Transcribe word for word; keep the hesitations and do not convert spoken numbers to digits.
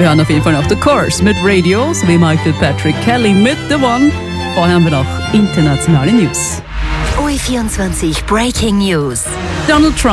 Wir haben auf jeden Fall noch The Course mit Radio, sowie Michael Patrick Kelly mit The One. Vorher haben wir noch internationale News. O E vierundzwanzig Breaking News. Donald Trump